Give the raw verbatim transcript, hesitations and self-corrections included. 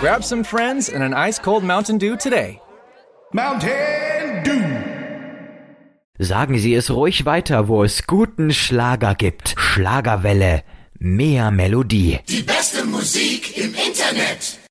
Grab some friends and an ice-cold Mountain Dew today. Mountain Dew. Sagen Sie es ruhig weiter, wo es guten Schlager gibt. Schlagerwelle, mehr Melodie. Die beste Musik im Internet.